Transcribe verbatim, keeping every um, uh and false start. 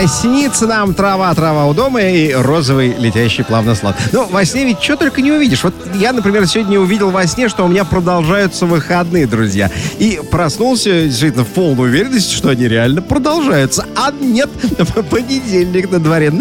А снится нам трава, трава у дома и розовый летящий плавно слад. Ну, во сне ведь что только не увидишь. Вот я, например, сегодня увидел во сне, что у меня продолжаются выходные, друзья. И проснулся действительно в полной уверенности, что они реально продолжаются. А нет, понедельник на дворе.